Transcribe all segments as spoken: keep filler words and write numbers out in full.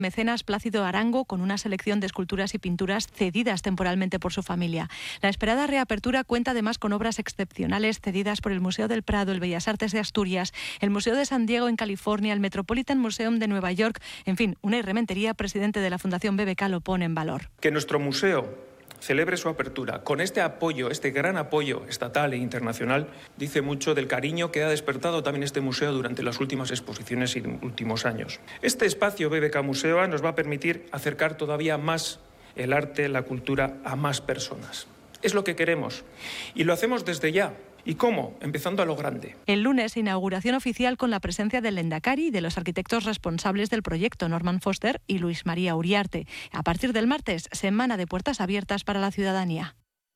Mecenas Plácido Arango, con una selección de esculturas y pinturas cedidas temporalmente por su familia. La esperada reapertura cuenta además con obras excepcionales cedidas por el Museo del Prado, el Bellas Artes de Asturias, el Museo de San Diego en California, el Metropolitan Museum de Nueva York. En fin, Unai Rementería, presidente de la Fundación B B K, lo pone en valor. Que nuestro museo celebre su apertura con este apoyo, este gran apoyo estatal e internacional, dice mucho del cariño que ha despertado también este museo durante las últimas exposiciones y últimos años. Este espacio B B K Museo nos va a permitir acercar todavía más el arte, la cultura a más personas. Es lo que queremos y lo hacemos desde ya. ¿Y cómo? Empezando a lo grande. El lunes, inauguración oficial con la presencia del Lehendakari y de los arquitectos responsables del proyecto, Norman Foster y Luis María Uriarte. A partir del martes, semana de puertas abiertas para la ciudadanía.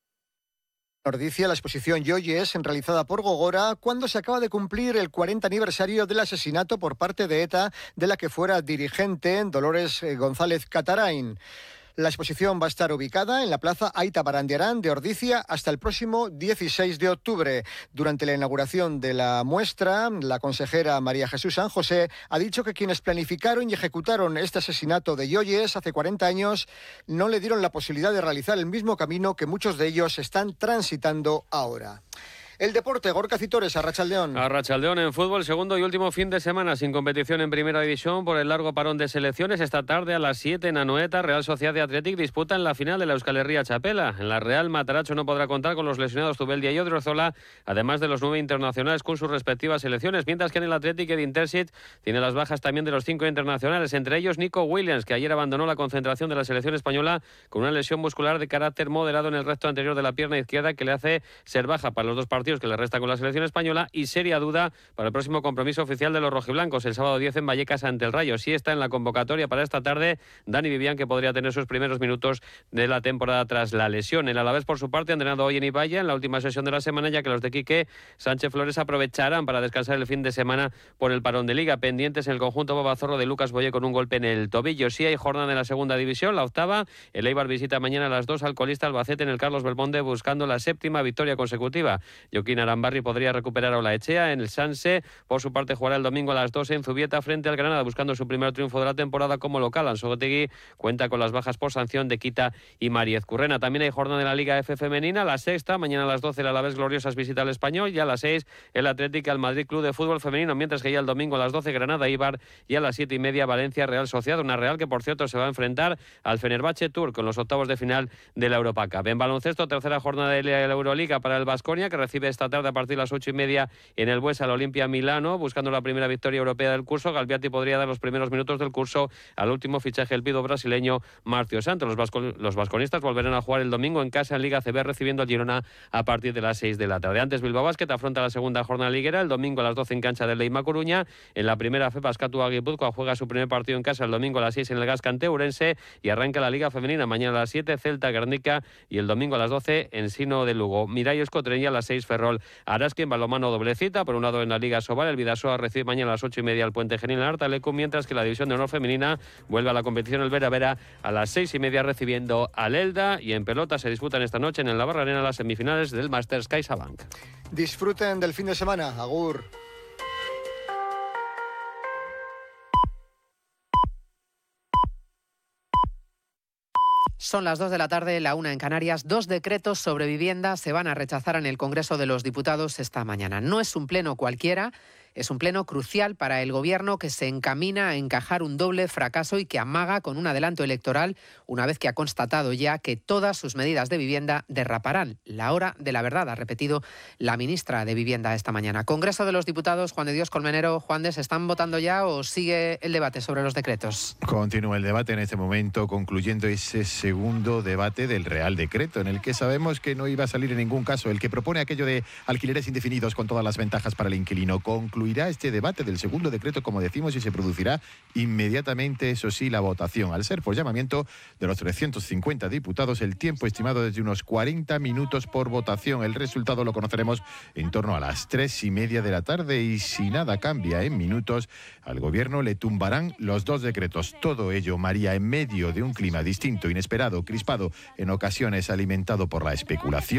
Ordicia, la exposición Yoyes, realizada por Gogora, cuando se acaba de cumplir el cuarenta aniversario del asesinato por parte de ETA de la que fuera dirigente Dolores González Catarain. La exposición va a estar ubicada en la plaza Aita Barandiarán de Ordicia hasta el próximo dieciséis de octubre. Durante la inauguración de la muestra, la consejera María Jesús San José ha dicho que quienes planificaron y ejecutaron este asesinato de Yoyes hace cuarenta años no le dieron la posibilidad de realizar el mismo camino que muchos de ellos están transitando ahora. El deporte, Gorka Citores, Arrachaldeón. Arrachaldeón en fútbol, segundo y último fin de semana sin competición en Primera División por el largo parón de selecciones. Esta tarde a las siete en Anoeta, Real Sociedad de Athletic disputan la final de la Euskal Herria Chapela. En la Real, Mataracho no podrá contar con los lesionados Zubeldia y Odriozola, además de los nueve internacionales con sus respectivas selecciones, mientras que en el Athletic Edin Terzic tiene las bajas también de los cinco internacionales, entre ellos Nico Williams, que ayer abandonó la concentración de la selección española con una lesión muscular de carácter moderado en el recto anterior de la pierna izquierda que le hace ser baja para los dos partidos que le resta con la selección española y seria duda para el próximo compromiso oficial de los rojiblancos el sábado diez en Vallecas ante el Rayo. Sí está en la convocatoria para esta tarde Dani Vivian, que podría tener sus primeros minutos de la temporada tras la lesión. El Alavés, por su parte, ha entrenado hoy en Ibaya en la última sesión de la semana, ya que los de Quique Sánchez Flores aprovecharán para descansar el fin de semana por el parón de Liga. Pendientes en el conjunto babazorro de Lucas Boye con un golpe en el tobillo. Sí hay jornada en la segunda división, la octava. El Eibar visita mañana a las dos al colista Albacete en el Carlos Belmonte buscando la séptima victoria consecutiva. Joaquín Arambarri podría recuperar a Olaechea en el Sanse. Por su parte, jugará el domingo a las dos en Zubieta frente al Granada buscando su primer triunfo de la temporada como local. Anzoátegui cuenta con las bajas por sanción de Quita y Mariez Currena. También hay jornada en la Liga F femenina, la sexta. Mañana a las doce el Alavés Gloriosas visita al Español y a las seis el Atlético al Madrid Club de Fútbol Femenino, mientras que ya el domingo a las doce Granada Eibar y a las siete y media Valencia Real Sociedad. Una Real que, por cierto, se va a enfrentar al Fenerbahce Turk con los octavos de final de la Europa Cup. En baloncesto, tercera jornada de la Euroliga para el Baskonia, que recibe esta tarde a partir de las ocho y media en el Buesa al Olimpia Milano, buscando la primera victoria europea del curso. Galbiati podría dar los primeros minutos del curso al último fichaje el pido brasileño Márcio Santos. Los, vasco, los vasconistas volverán a jugar el domingo en casa en Liga C B recibiendo al Girona a partir de las seis de la tarde. Antes Bilbao Basket afronta la segunda jornada liguera el domingo a las doce en cancha del Leima Coruña. En la primera F Baskatu Guipúzcoa juega su primer partido en casa el domingo a las seis en el Gascante Urense y arranca la Liga Femenina mañana a las siete Celta Guernica y el domingo a las doce en Sino de Lugo. Miralles Cotreña a las seis Ferrol Araski. En balonmano doble cita, por un lado en la Liga Sobal el Bidasoa recibe mañana a las ocho y media al Puente Genil en Artalecu, mientras que la división de honor femenina vuelve a la competición el Vera Vera a las seis y media recibiendo al Elda. Y en pelota se disputan esta noche en el Navarra Arena las semifinales del Masters CaixaBank. Disfruten del fin de semana. Agur. Son las dos de la tarde, la una en Canarias. Dos decretos sobre vivienda se van a rechazar en el Congreso de los Diputados esta mañana. No es un pleno cualquiera. Es un pleno crucial para el Gobierno que se encamina a encajar un doble fracaso y que amaga con un adelanto electoral una vez que ha constatado ya que todas sus medidas de vivienda derraparán. La hora de la verdad, ha repetido la ministra de Vivienda esta mañana. Congreso de los Diputados, Juan de Dios Colmenero. Juan de, ¿se están votando ya o sigue el debate sobre los decretos? Continúa el debate en este momento, concluyendo ese segundo debate del Real Decreto, en el que sabemos que no iba a salir en ningún caso el que propone aquello de alquileres indefinidos con todas las ventajas para el inquilino. Concluye Irá este debate del segundo decreto, como decimos, y se producirá inmediatamente, eso sí, la votación. Al ser por llamamiento de los trescientos cincuenta diputados, el tiempo estimado es de unos cuarenta minutos por votación. El resultado lo conoceremos en torno a las tres y media de la tarde y si nada cambia en minutos, al Gobierno le tumbarán los dos decretos. Todo ello, María, en medio de un clima distinto, inesperado, crispado, en ocasiones alimentado por la especulación,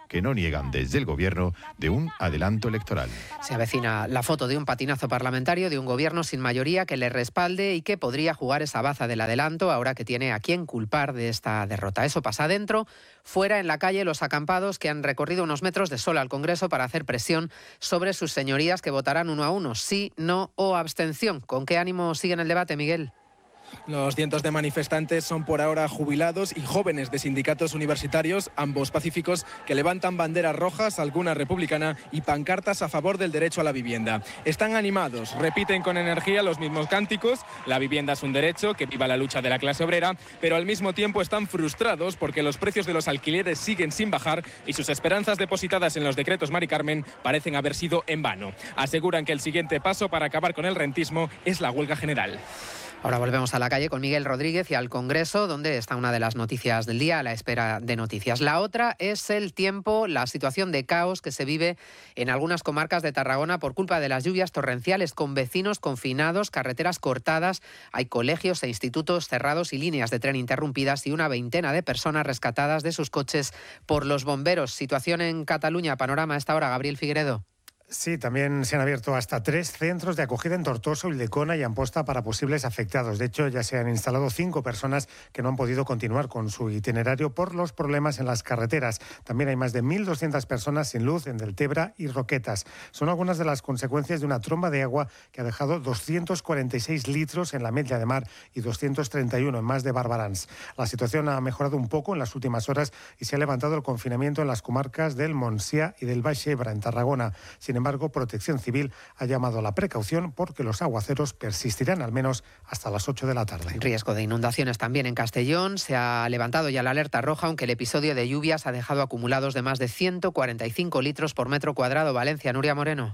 que no niegan desde el Gobierno de un adelanto electoral. Se avecina la foto de un patinazo parlamentario de un Gobierno sin mayoría que le respalde y que podría jugar esa baza del adelanto ahora que tiene a quién culpar de esta derrota. Eso pasa adentro. Fuera, en la calle, los acampados que han recorrido unos metros de sol al Congreso para hacer presión sobre sus señorías que votarán uno a uno, sí, no o abstención. ¿Con qué ánimo siguen el debate, Miguel? Los cientos de manifestantes son por ahora jubilados y jóvenes de sindicatos universitarios, ambos pacíficos, que levantan banderas rojas, alguna republicana, y pancartas a favor del derecho a la vivienda. Están animados, repiten con energía los mismos cánticos: la vivienda es un derecho, que viva la lucha de la clase obrera, pero al mismo tiempo están frustrados porque los precios de los alquileres siguen sin bajar y sus esperanzas depositadas en los decretos Mari Carmen parecen haber sido en vano. Aseguran que el siguiente paso para acabar con el rentismo es la huelga general. Ahora volvemos a la calle con Miguel Rodríguez y al Congreso, donde está una de las noticias del día, a la espera de noticias. La otra es el tiempo, la situación de caos que se vive en algunas comarcas de Tarragona por culpa de las lluvias torrenciales, con vecinos confinados, carreteras cortadas, hay colegios e institutos cerrados y líneas de tren interrumpidas y una veintena de personas rescatadas de sus coches por los bomberos. Situación en Cataluña, panorama a esta hora, Gabriel Figueredo. Sí, también se han abierto hasta tres centros de acogida en Tortosa, Ulldecona y Amposta para posibles afectados. De hecho, ya se han instalado cinco personas que no han podido continuar con su itinerario por los problemas en las carreteras. También hay más de mil doscientas personas sin luz en Deltebra y Roquetas. Son algunas de las consecuencias de una tromba de agua que ha dejado doscientos cuarenta y seis litros en la Ametlla de Mar y doscientos treinta y uno en Mas de Barberans. La situación ha mejorado un poco en las últimas horas y se ha levantado el confinamiento en las comarcas del Montsià y del Baix Ebre, en Tarragona. Sin Sin embargo, Protección Civil ha llamado a la precaución porque los aguaceros persistirán al menos hasta las ocho de la tarde. Riesgo de inundaciones también en Castellón. Se ha levantado ya la alerta roja, aunque el episodio de lluvias ha dejado acumulados de más de ciento cuarenta y cinco litros por metro cuadrado. Valencia, Nuria Moreno.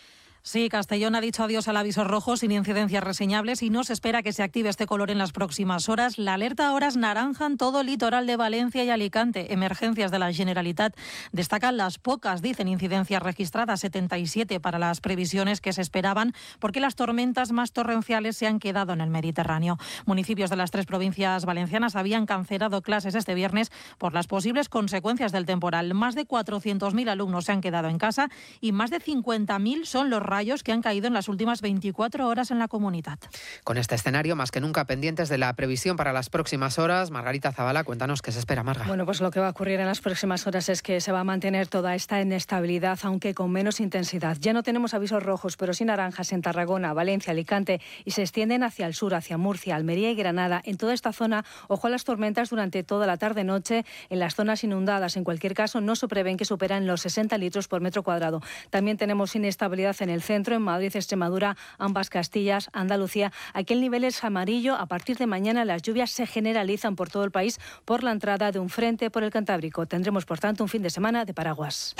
Sí, Castellón ha dicho adiós al aviso rojo sin incidencias reseñables y no se espera que se active este color en las próximas horas. La alerta ahora es naranja en todo el litoral de Valencia y Alicante. Emergencias de la Generalitat destacan las pocas, dicen, incidencias registradas, setenta y siete para las previsiones que se esperaban, porque las tormentas más torrenciales se han quedado en el Mediterráneo. Municipios de las tres provincias valencianas habían cancelado clases este viernes por las posibles consecuencias del temporal. Más de cuatrocientos mil alumnos se han quedado en casa y más de cincuenta mil son los rayos que han caído en las últimas veinticuatro horas en la comunidad. Con este escenario, más que nunca pendientes de la previsión para las próximas horas. Margarita Zavala, cuéntanos qué se espera, Marga. Bueno, pues lo que va a ocurrir en las próximas horas es que se va a mantener toda esta inestabilidad, aunque con menos intensidad. Ya no tenemos avisos rojos, pero sí naranjas en Tarragona, Valencia, Alicante, y se extienden hacia el sur, hacia Murcia, Almería y Granada. En toda esta zona, ojo a las tormentas durante toda la tarde-noche. En las zonas inundadas, en cualquier caso, no se prevén que superan los sesenta litros por metro cuadrado. También tenemos inestabilidad en el centro, en Madrid, Extremadura, ambas Castillas, Andalucía. Aquí el nivel es amarillo. A partir de mañana las lluvias se generalizan por todo el país por la entrada de un frente por el Cantábrico. Tendremos, por tanto, un fin de semana de paraguas.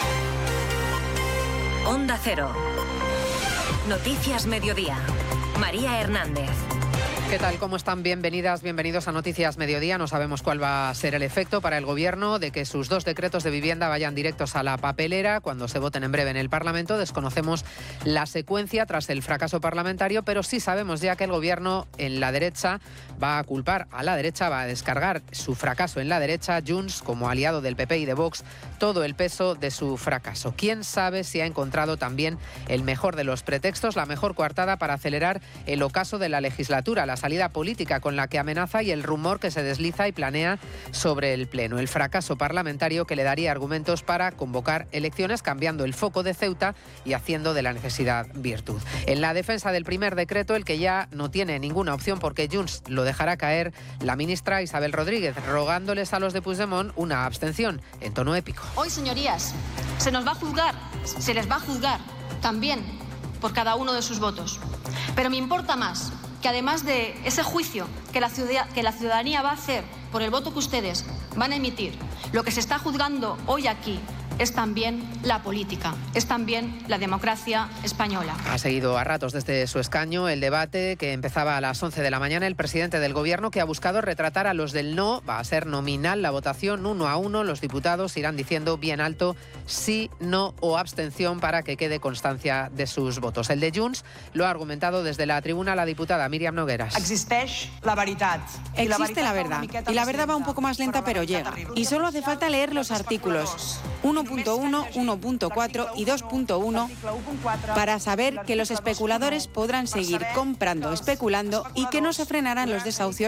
Onda Cero. Noticias Mediodía. María Hernández. ¿Qué tal? ¿Cómo están? Bienvenidas, bienvenidos a Noticias Mediodía. No sabemos cuál va a ser el efecto para el Gobierno de que sus dos decretos de vivienda vayan directos a la papelera cuando se voten en breve en el Parlamento. Desconocemos la secuencia tras el fracaso parlamentario, pero sí sabemos ya que el Gobierno en la derecha va a culpar a la derecha, va a descargar su fracaso en la derecha, Junts, como aliado del P P y de Vox, todo el peso de su fracaso. ¿Quién sabe si ha encontrado también el mejor de los pretextos, la mejor coartada para acelerar el ocaso de la legislatura, la salida política con la que amenaza y el rumor que se desliza y planea sobre el Pleno? El fracaso parlamentario que le daría argumentos para convocar elecciones, cambiando el foco de Ceuta y haciendo de la necesidad virtud. En la defensa del primer decreto, el que ya no tiene ninguna opción porque Junts lo dejará caer, la ministra Isabel Rodríguez, rogándoles a los de Puigdemont una abstención en tono épico. Hoy, señorías, se nos va a juzgar, se les va a juzgar también por cada uno de sus votos. Pero me importa más que además de ese juicio que la, ciudad, que la ciudadanía va a hacer por el voto que ustedes van a emitir, lo que se está juzgando hoy aquí es también la política, es también la democracia española. Ha seguido a ratos desde su escaño el debate que empezaba a las once de la mañana. El presidente del Gobierno, que ha buscado retratar a los del no, va a ser nominal la votación, uno a uno. Los diputados irán diciendo bien alto sí, no o abstención para que quede constancia de sus votos. El de Junts lo ha argumentado desde la tribuna la diputada Míriam Nogueras. Existe la verdad. Existe la verdad. Y la verdad va un poco más lenta, pero llega. Y solo hace falta leer los artículos. uno punto uno, uno punto cuatro y dos punto uno para saber que los especuladores podrán seguir comprando, especulando y que no se frenarán los desahucios